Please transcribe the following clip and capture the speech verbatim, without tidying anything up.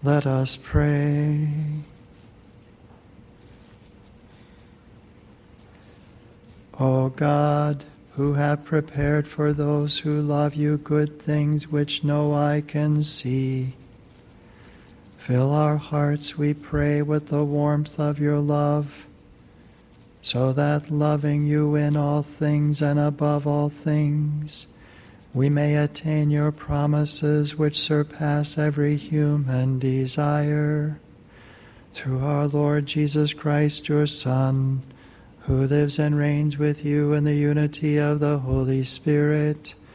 Let us pray. O God, who have prepared for those who love you good things which no eye can see, fill our hearts, we pray, with the warmth of your love, so that, loving you in all things and above all things, we may attain your promises which surpass every human desire. Through our Lord Jesus Christ, your Son, who lives and reigns with you in the unity of the Holy Spirit,